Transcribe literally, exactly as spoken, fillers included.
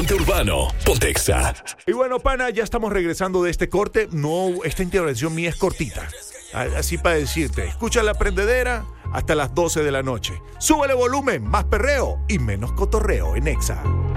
Ponte Urbano, ponte Exa. Y bueno, pana, ya estamos regresando de este corte. No, esta intervención mía es cortita. Así para decirte, escucha la prendedera hasta las doce de la noche. Súbele volumen, más perreo y menos cotorreo en Exa.